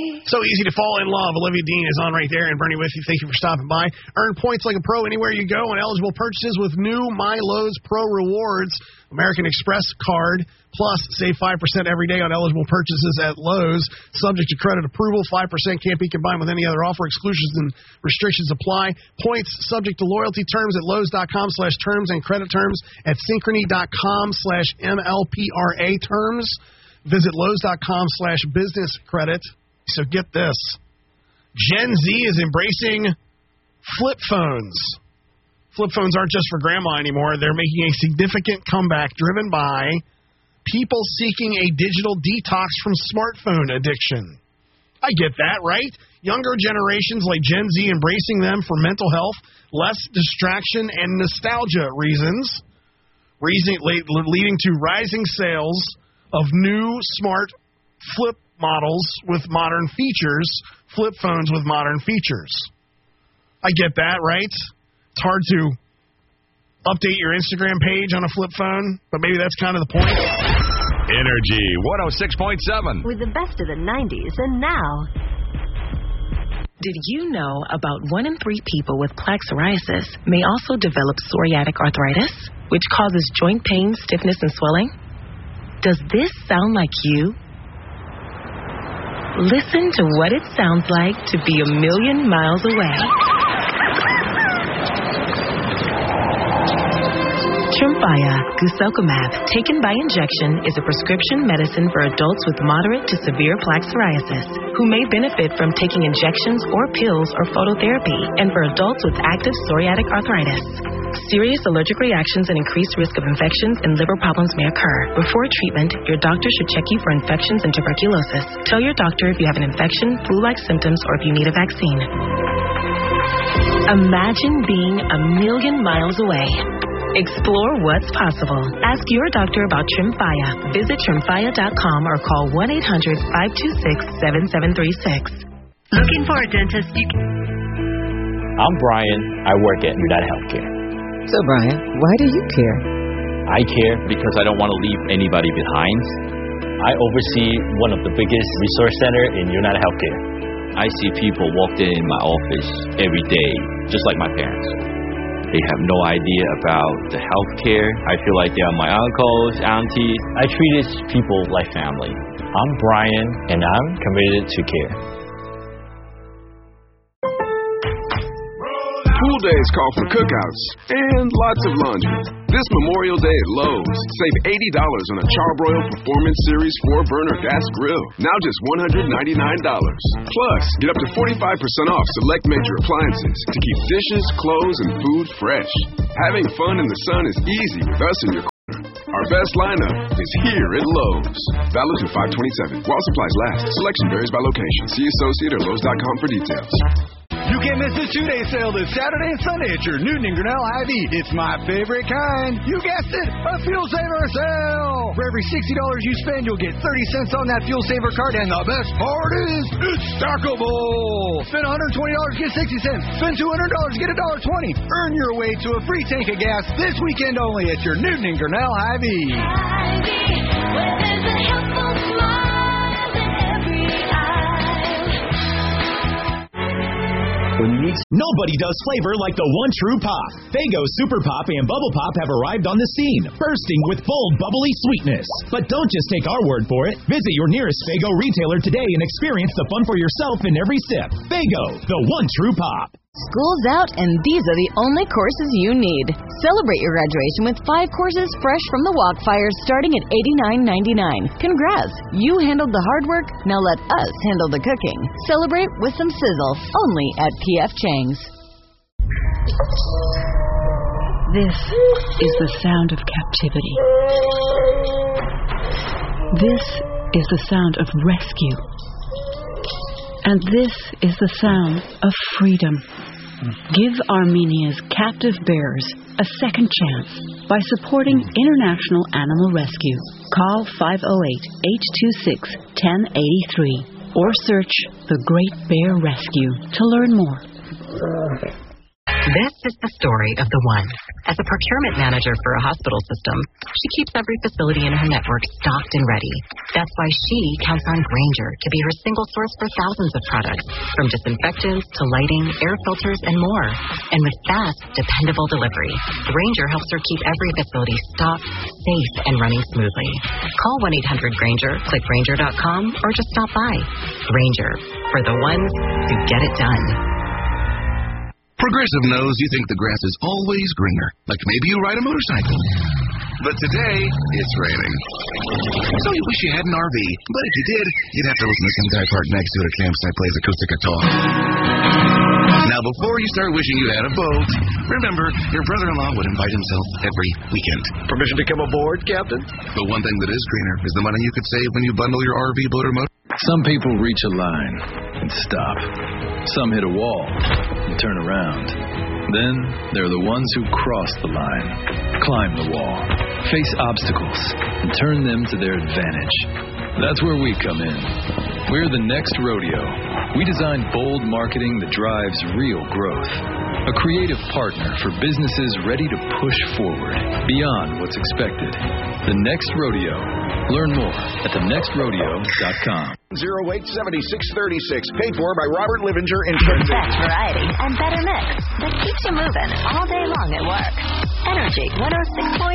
So easy to fall in love. Olivia Dean is on right there, and Bernie with you. Thank you for stopping by. Earn points like a pro anywhere you go on eligible purchases with new My Lowe's Pro Rewards American Express card. Plus, save 5% every day on eligible purchases at Lowe's. Subject to credit approval. 5% can't be combined with any other offer. Exclusions and restrictions apply. Points subject to loyalty terms at Lowe's.com/terms and credit terms at Synchrony.com/MLPRA terms. Visit Lowe's.com/business credit. So get this. Gen Z is embracing flip phones. Flip phones aren't just for grandma anymore. They're making a significant comeback driven by people seeking a digital detox from smartphone addiction. I get that, right? Younger generations like Gen Z embracing them for mental health, less distraction, and nostalgia reasons, leading to rising sales of new smart flip models with modern features, flip phones with modern features. I get that, right? It's hard to update your Instagram page on a flip phone, but maybe that's kind of the point. Energy 106.7. With the best of the 90s and now. Did you know about 1 in 3 people with plaque psoriasis may also develop psoriatic arthritis, which causes joint pain, stiffness, and swelling? Does this sound like you? Listen to what it sounds like to be a million miles away. Tremfya guselkumab, taken by injection, is a prescription medicine for adults with moderate to severe plaque psoriasis who may benefit from taking injections or pills or phototherapy, and for adults with active psoriatic arthritis. Serious allergic reactions and increased risk of infections and liver problems may occur. Before treatment, your doctor should check you for infections and tuberculosis. Tell your doctor if you have an infection, flu-like symptoms, or if you need a vaccine. Imagine being a million miles away. Explore what's possible. Ask your doctor about Tremfya. Visit Tremfya.com or call 1-800-526-7736. Looking for a dentist I'm Brian. I work at United Healthcare. So, Brian, why do you care? I care because I don't want to leave anybody behind. I oversee one of the biggest resource center in United Healthcare. I see people walk in my office every day, just like my parents. They have no idea about the healthcare. I feel like they are my uncles, aunties. I treat these people like family. I'm Brian, and I'm committed to care. Pool days call for cookouts and lots of laundry. This Memorial Day at Lowe's, save $80 on a Charbroil Performance Series 4-burner gas grill, now just $199. Plus, get up to 45% off select major appliances to keep dishes, clothes, and food fresh. Having fun in the sun is easy with us in your corner. Our best lineup is here at Lowe's. Valid through 5/27. While supplies last. Selection varies by location. See associate or Lowe's.com for details. You can't miss the 2-day sale this Saturday and Sunday at your Newton and Grinnell Hy-Vee. It's my favorite kind. You guessed it, a Fuel Saver sale. For every $60 you spend, you'll get 30 cents on that Fuel Saver card, and the best part is, it's stackable. Spend $120, get 60 cents. Spend $200, get $1.20. Earn your way to a free tank of gas this weekend only at your Newton and Grinnell Hy-Vee. Hy-Vee, where there's a helpful smile in every eye. Nobody does flavor like the one true pop. Faygo Super Pop and Bubble Pop have arrived on the scene, bursting with bold, bubbly sweetness. But don't just take our word for it. Visit your nearest Faygo retailer today and experience the fun for yourself in every sip. Faygo, the one true pop. School's out, and these are the only courses you need. Celebrate your graduation with 5 courses fresh from the Walkfires starting at $89.99. Congrats! You handled the hard work, now let us handle the cooking. Celebrate with some sizzle, only at P.F. Chang's. This is the sound of captivity. This is the sound of rescue. And this is the sound of freedom. Give Armenia's captive bears a second chance by supporting International Animal Rescue. Call 508-826-1083 or search The Great Bear Rescue to learn more. This is the story of the one. As a procurement manager for a hospital system, she keeps every facility in her network stocked and ready. That's why she counts on Grainger to be her single source for thousands of products, from disinfectants to lighting, air filters, and more. And with fast, dependable delivery, Grainger helps her keep every facility stocked, safe, and running smoothly. Call 1-800-GRAINGER, click Grainger.com, or just stop by. Grainger, for the ones who get it done. Progressive knows you think the grass is always greener, like maybe you ride a motorcycle. But today, it's raining. So you wish you had an RV, but if you did, you'd have to listen to some guy parked next to it at campsite plays acoustic guitar. Now, before you start wishing you had a boat, remember, your brother-in-law would invite himself every weekend. Permission to come aboard, Captain? But one thing that is greener is the money you could save when you bundle your RV, boat, or motor. Some people reach a line and stop. Some hit a wall and turn around. Then there are the ones who cross the line, climb the wall, face obstacles, and turn them to their advantage. That's where we come in. We're the next rodeo. We design bold marketing that drives real growth. A creative partner for businesses ready to push forward beyond what's expected. The Next Rodeo. Learn more at thenextrodeo.com. 087636, paid for by Robert Livinger in Best variety and better mix that keeps you moving all day long at work. Energy 106.9.